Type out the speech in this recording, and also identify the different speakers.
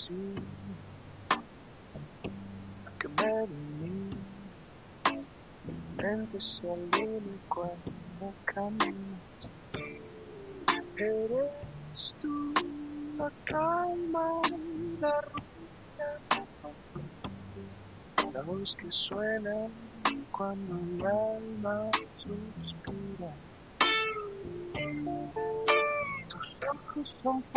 Speaker 1: así, que me domina. Mi mente se alinea cuando caminas. Eres tú la calma y la rutina, la voz que suena cuando el alma suspira. Tus ojos son